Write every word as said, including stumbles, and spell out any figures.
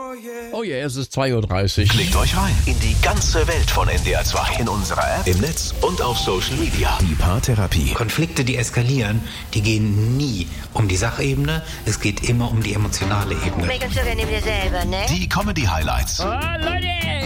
Oh ja, yeah, es ist zwei Uhr dreißig. Klickt euch rein in die ganze Welt von N D R zwei. In unserer App, im Netz und auf Social Media. Die Paartherapie. Konflikte, die eskalieren, die gehen nie um die Sachebene. Es geht immer um die emotionale Ebene. Make-up sogar neben dir selber, ne? Die Comedy-Highlights. Oh, Leute!